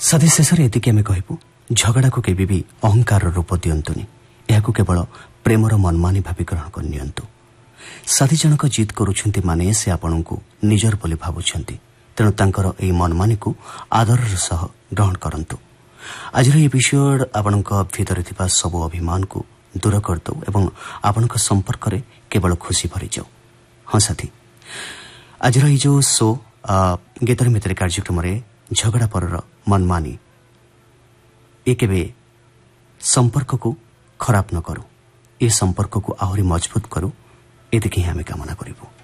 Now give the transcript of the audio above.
साथी शेष एतिक आम कहबू झगड़ा को केबे भी अहंकार रूप दिंतुनि यह केवल प्रेमर मनमानी भावी ग्रहण करनियंतु। साथी जनक जिद करुछंती माने से आपण को निजर बोली भावुछंती तेणु तांकर एई मनमानी को आदरर सह ग्रहण करंतु। आजर एपिसोड आपणक भीतर थिबा सब अभिमान को दूर करदौ एवं आपणक संपर्क रे केवल खुशी भरी जाऊ। हाँ साथी आजर ये जो शो गीतर मित्र कार्यक्रम रे झगड़ा पर मनमानी ये केबे संपर्क को खराब न करू, ये संपर्क को आहरी मजबूत करू, ये देखि हमें कामना करिबो।